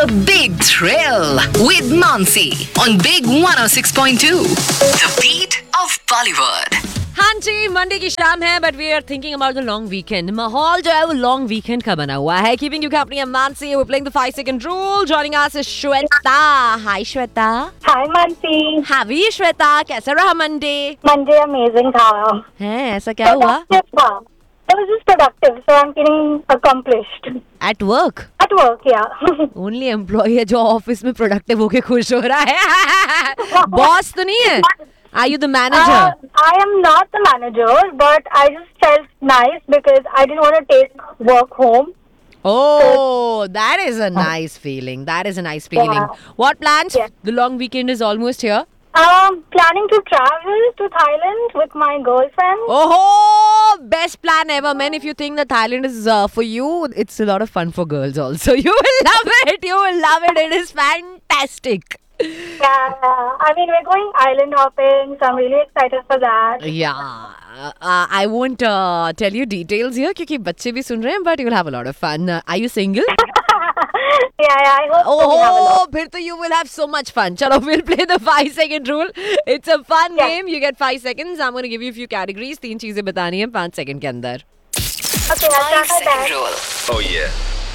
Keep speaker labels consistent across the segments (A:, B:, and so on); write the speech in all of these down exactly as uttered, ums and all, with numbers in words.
A: The Big Thrill with Mansi on Big one oh six point two. The beat of Bollywood.
B: हाँ जी, Monday की शाम है but we are thinking about the long weekend. माहौल जो है वो long weekend का बना हुआ है. Keeping you company Mansi, we playing the five second rule. Joining us is Shweta. हाय श्वेता.
C: हाय मानसी.
B: हावी श्वेता, कैसा रहा मंडे?
C: मंडे अमेजिंग था.
B: है ऐसा क्या हुआ?
C: It was just productive, so I'm feeling accomplished.
B: At work?
C: At work, yeah.
B: Only employ है जो ऑफिस में प्रोडक्टिव होके खुश हो रहा है. बॉस तो नहीं है? Are you the manager?
C: Uh, I am not the manager, but I just felt nice because I didn't want to take work home.
B: Oh, that is a nice feeling. That is a nice feeling.
C: Yeah.
B: What plans?
C: Yeah.
B: The long weekend is almost here.
C: Um, planning to travel to Thailand with my girlfriend.
B: Oh, best plan ever, man. If you think that Thailand is uh, for you, it's a lot of fun for girls also. You will love it. You will love it. It is fantastic.
C: Yeah, I mean we're going island hopping, so I'm really excited for that.
B: Yeah. Uh, I won't uh, tell you details here क्योंकि बच्चे भी सुन रहे हैं, but you will have a lot of fun. Uh, are you single?
C: Yeah, yeah, I hope so. We have a
B: Oh,
C: lot.
B: फिर तो you will have so much fun. चलो, we'll play the five second rule. It's a fun
C: Yeah.
B: game. You get five seconds. I'm going to give you a few categories. तीन चीजें बतानी है पाँच second के अंदर.
C: Okay, I'll try
A: Five
C: my
A: second
C: best.
A: rule.
D: Oh yeah.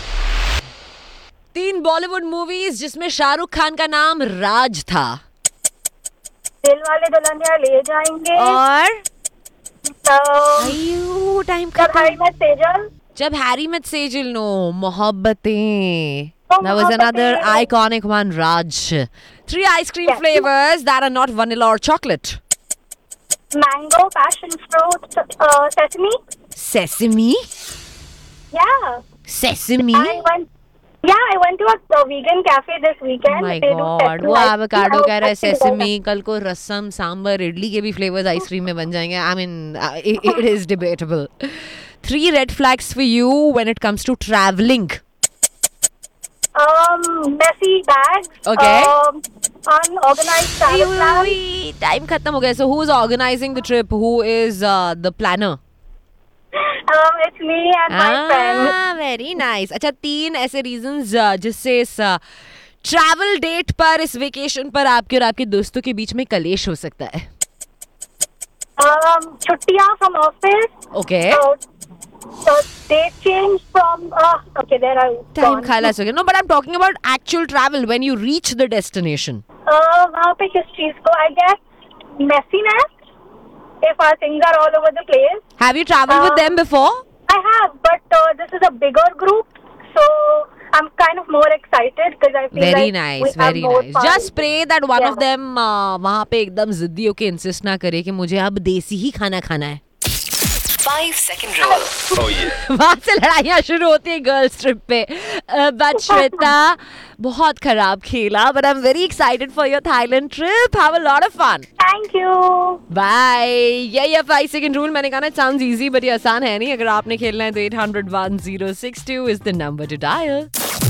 B: तीन Bollywood movies जिसमें शाहरुख खान का नाम राज था.
C: दिल वाले दुल्हनिया ले जाएंगे.
B: और
C: So,
B: आयु टाइम
C: जब
B: खत्म.
C: हरी में सेजल.
B: जब Harry met Sejjil. No Mohabbatein.
C: Oh,
B: That was another
C: Mohabbatein.
B: iconic one. Raj. Three ice cream
C: Yeah.
B: flavors that are not vanilla or chocolate.
C: Mango, passion fruit, uh, sesame.
B: Sesame.
C: Yeah.
B: Sesame.
C: I went. Yeah, I went to a, a vegan cafe this weekend.
B: My
C: They do
B: God,
C: sesame
B: वो
C: ice cream.
B: avocado
C: I was
B: कह रहा है
C: actually
B: sesame. कल को रसम, सांबर, इडली के भी flavours ice cream में बन जाएंगे. I mean, uh, it, it is debatable. Three red flags for you when it comes to traveling.
C: Um, messy bags.
B: Okay.
C: Um, unorganized travel plans.
B: Time खत्म हो गया. So who is organizing the trip? Who is uh, the planner?
C: Um, it's me and my friend.
B: Ah, very nice. अच्छा, तीन ऐसे reasons uh, जिससे इस travel date पर, इस वेकेशन पर आपके और आपके दोस्तों के बीच में कलेश हो सकता है.
C: Um, छुट्टियाँ from office.
B: Okay.
C: So, so date change from. Uh, okay, there I.
B: Time खालास हो गया. No, but I'm talking about actual travel when you reach the destination.
C: Uh, वहाँ पे किस चीज को? I guess messiness. If our things are all over the place.
B: Have you traveled with
C: Uh,
B: them before?
C: I have, but uh, this is a bigger group, so I'm kind of more excited because I feel
B: Very
C: like we
B: nice,
C: have
B: very
C: more
B: nice.
C: fun.
B: Just pray that one
C: Yeah.
B: of them uh, वहाँ पे एकदम जिद्दी होके insist ना करे कि मुझे अब देसी ही खाना खाना है.
A: Five second rule.
D: Oh yeah.
B: वहाँ से लड़ाइयाँ शुरू होती है गर्ल्स ट्रिप पे. बट श्वेता बहुत खराब खेला. But I am very excited for your Thailand trip. Have a lot of fun.
C: Thank you.
B: Bye. ये ये फाइव सेकंड रूल मैंने कहा ना, साउंड्स इजी बट ये आसान है नहीं. अगर आपने खेलना है तो eight hundred one oh six two is the number two dial.